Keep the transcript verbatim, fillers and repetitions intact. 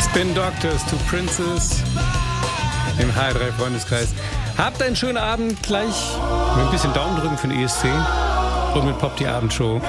Spin Doctors to Princess im H drei Freundeskreis. Habt einen schönen Abend gleich mit ein bisschen Daumen drücken für den E S C und mit Pop die Abendshow